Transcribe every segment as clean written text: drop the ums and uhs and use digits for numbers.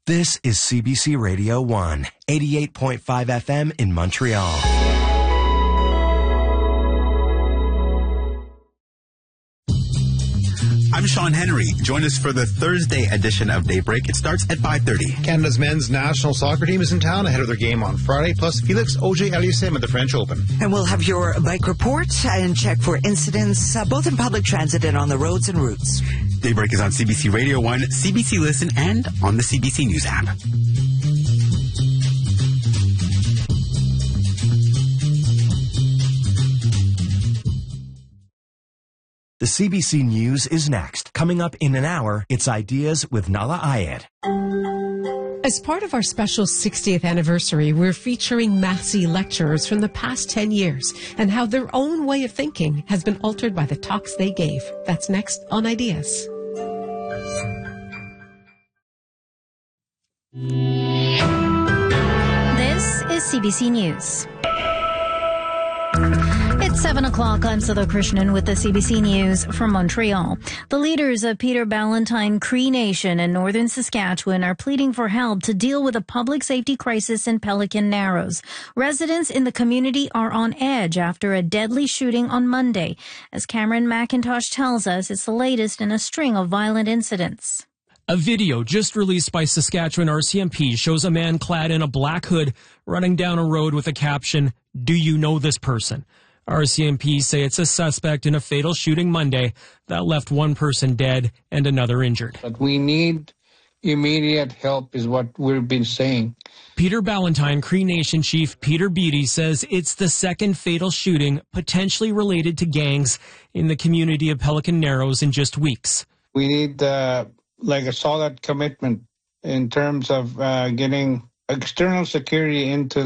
This is CBC Radio 1, 88.5 FM in Montreal. I'm Sean Henry. Join us for the Thursday edition of Daybreak. It starts at 5:30. Canada's men's national soccer team is in town ahead of their game on Friday, plus Felix Auger-Aliassime at the French Open. And we'll have your bike report and check for incidents, both in public transit and on the roads and routes. Daybreak is on CBC Radio 1, CBC Listen, and on the CBC News app. The CBC News is next. Coming up in an hour, it's Ideas with Nala Ayed. As part of our special 60th anniversary, we're featuring Massey lecturers from the past 10 years and how their own way of thinking has been altered by the talks they gave. That's next on Ideas. This is CBC News. It's 7 o'clock. I'm Sudha Krishnan with the CBC News from Montreal. The leaders of Peter Ballantine Cree Nation in northern Saskatchewan are pleading for help to deal with a public safety crisis in Pelican Narrows. Residents in the community are on edge after a deadly shooting on Monday. As Cameron McIntosh tells us, it's the latest in a string of violent incidents. A video just released by Saskatchewan RCMP shows a man clad in a black hood running down a road with a caption, "Do you know this person?" RCMP say it's a suspect in a fatal shooting Monday that left one person dead and another injured. But we need immediate help is what we've been saying. Peter Ballantine Cree Nation Chief Peter Beattie says it's the second fatal shooting potentially related to gangs in the community of Pelican Narrows in just weeks. We need like a solid commitment in terms of getting external security into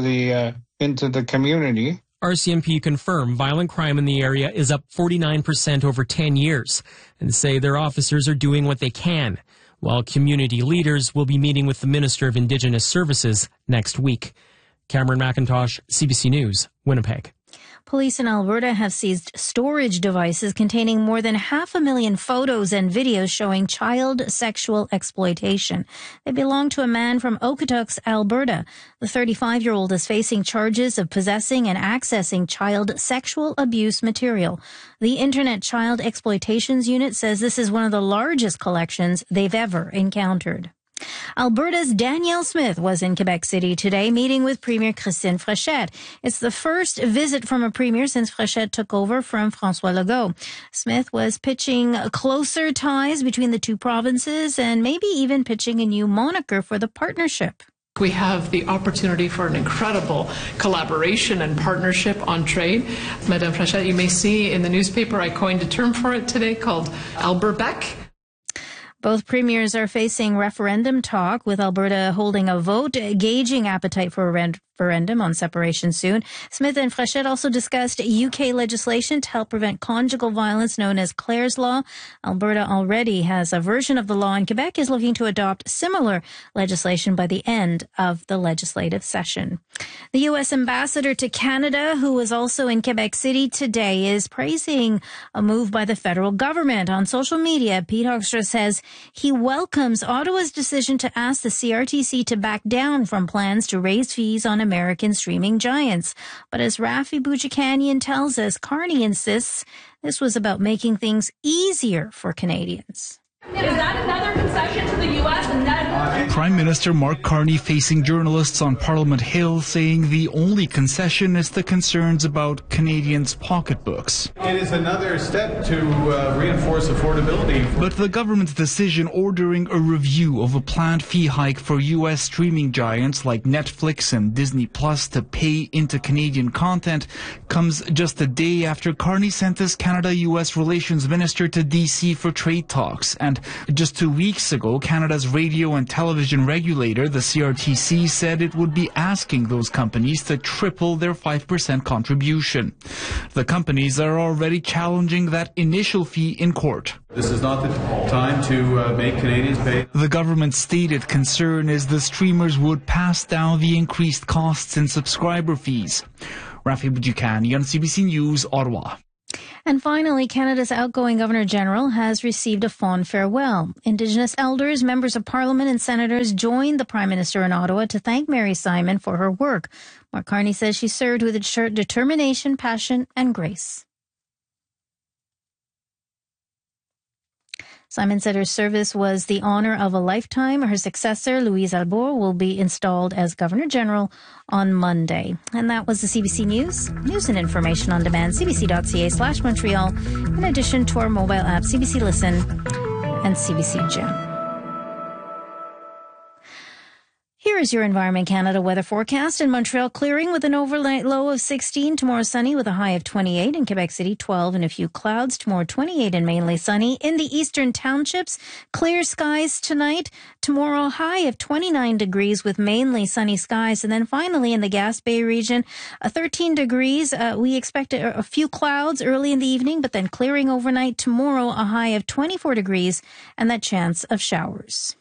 the community. RCMP confirm violent crime in the area is up 49% over 10 years and say their officers are doing what they can, while community leaders will be meeting with the Minister of Indigenous Services next week. Cameron McIntosh, CBC News, Winnipeg. Police in Alberta have seized storage devices containing more than 500,000 photos and videos showing child sexual exploitation. They belong to a man from Okotoks, Alberta. The 35-year-old is facing charges of possessing and accessing child sexual abuse material. The Internet Child Exploitations Unit says this is one of the largest collections they've ever encountered. Alberta's Danielle Smith was in Quebec City today meeting with Premier Christine Fréchette. It's the first visit from a premier since Fréchette took over from François Legault. Smith was pitching closer ties between the two provinces and maybe even pitching a new moniker for the partnership. We have the opportunity for an incredible collaboration and partnership on trade. Madame Fréchette, you may see in the newspaper I coined a term for it today called Alberbec. Both premiers are facing referendum talk, with Alberta holding a vote gauging appetite for a referendum on separation soon. Smith and Fréchette also discussed UK legislation to help prevent conjugal violence known as Clare's Law. Alberta already has a version of the law, and Quebec is looking to adopt similar legislation by the end of the legislative session. The U.S. ambassador to Canada, who was also in Quebec City today, is praising a move by the federal government. On social media, Pete Hoekstra says he welcomes Ottawa's decision to ask the CRTC to back down from plans to raise fees on American streaming giants. But as Rafi Boudjikanian tells us, Carney insists this was about making things easier for Canadians. Is that another concession to the U.S. and that? Prime Minister Mark Carney facing journalists on Parliament Hill, saying the only concession is the concerns about Canadians' pocketbooks. It is another step to reinforce affordability. But the government's decision ordering a review of a planned fee hike for U.S. streaming giants like Netflix and Disney Plus to pay into Canadian content comes just a day after Carney sent his Canada-U.S. Relations Minister to D.C. for trade talks. And just 2 weeks ago, Canada's radio and television regulator, the CRTC, said it would be asking those companies to triple their 5% contribution. The companies are already challenging that initial fee in court. This is not the time to make Canadians pay. The government's stated concern is the streamers would pass down the increased costs in subscriber fees. Rafi Boudjikanian on CBC News, Ottawa. And finally, Canada's outgoing Governor-General has received a fond farewell. Indigenous elders, members of Parliament and senators joined the Prime Minister in Ottawa to thank Mary Simon for her work. Mark Carney says she served with determination, passion, and grace. Simon said her service was the honour of a lifetime. Her successor, Louise Arbour, will be installed as Governor-General on Monday. And that was the CBC News. News and information on demand, cbc.ca/Montreal, in addition to our mobile app, CBC Listen and CBC Gem. Here is your Environment Canada weather forecast. In Montreal, clearing with an overnight low of 16. Tomorrow, sunny with a high of 28. In Quebec City, 12 and a few clouds. Tomorrow, 28 and mainly sunny. In the eastern townships, clear skies tonight. Tomorrow, high of 29 degrees with mainly sunny skies. And then finally, in the Gaspé region, 13 degrees. We expect a few clouds early in the evening, but then clearing overnight. Tomorrow, a high of 24 degrees and that chance of showers.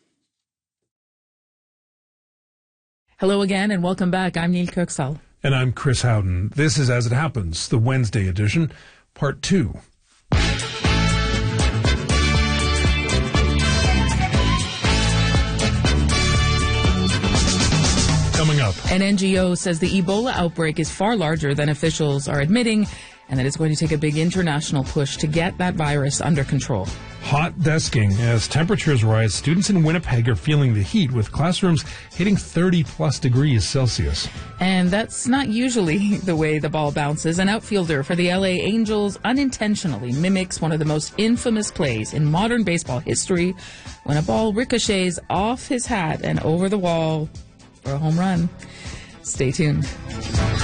Hello again and welcome back. I'm Neil Kirksall. And I'm Chris Howden. This is As It Happens, the Wednesday edition, part 2. Coming up. An NGO says the Ebola outbreak is far larger than officials are admitting, and that it's going to take a big international push to get that virus under control. Hot desking. As temperatures rise, students in Winnipeg are feeling the heat, with classrooms hitting 30-plus degrees Celsius. And that's not usually the way the ball bounces. An outfielder for the LA Angels unintentionally mimics one of the most infamous plays in modern baseball history when a ball ricochets off his hat and over the wall for a home run. Stay tuned.